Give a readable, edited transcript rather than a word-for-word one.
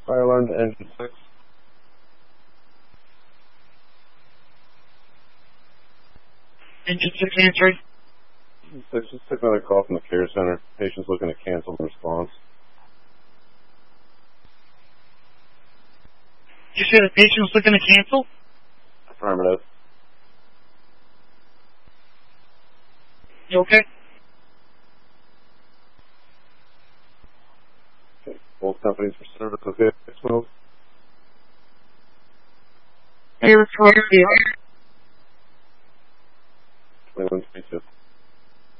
Fire alarm to engine 6. Engine 6 answering. 6, just took another call from the care center. Patient's looking to cancel the response. You said the patient was looking to cancel? Affirmative. You okay? Okay. Both companies for service. Okay. Smoke. Hey, it's